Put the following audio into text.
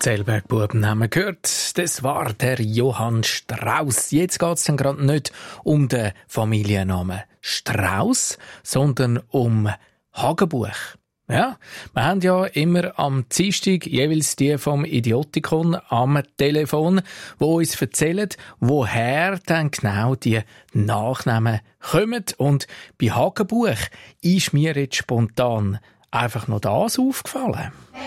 Zellbergbuben haben wir gehört. Das war der Johann Strauss. Jetzt geht es dann gerade nicht um den Familiennamen Strauss, sondern um Hagenbuch. Ja, wir haben ja immer am Dienstag jeweils die vom Idiotikon am Telefon, wo uns erzählen, woher dann genau die Nachnamen kommen. Und bei Hagenbuch ist mir jetzt spontan einfach noch das aufgefallen.